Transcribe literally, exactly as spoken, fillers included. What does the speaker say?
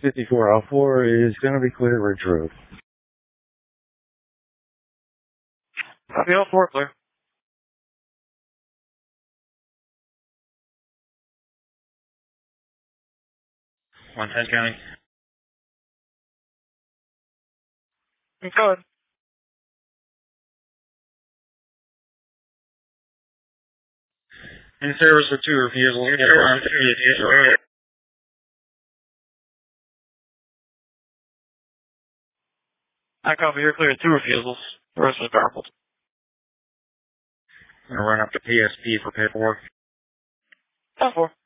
fifty-four L four is going to be clear Ridge Road. Copy L four, clear. one ten County. Go ahead. In service for two refusals. I copy, you're clear two refusals. The rest was garbled. I'm going to run up to P S P for paperwork. ten four.